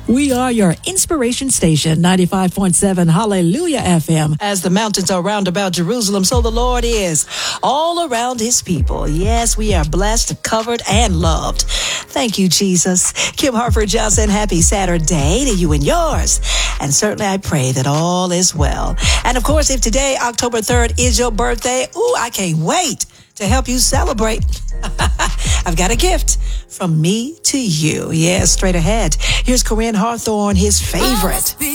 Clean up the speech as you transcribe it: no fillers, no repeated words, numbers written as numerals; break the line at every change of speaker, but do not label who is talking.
We are your inspiration station, 95.7 Hallelujah FM. As the mountains are round about Jerusalem, so the Lord is all around his people. Yes, we are blessed, covered, and loved. Thank you, Jesus. Kim Harford Johnson, happy Saturday to you and yours. And certainly I pray that all is well. And of course, if today, October 3rd, is your birthday, I can't wait to help you celebrate. I've got a gift from me to you. Yeah, straight ahead. Here's Corinne Hawthorne, his favorite.